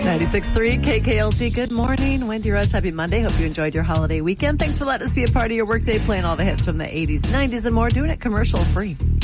96.3 KKLZ. Good morning. Wendy Rush. Happy Monday. Hope you enjoyed your holiday weekend. Thanks for letting us be a part of your workday, playing all the hits from the 80s, 90s, and more. Doing it commercial free.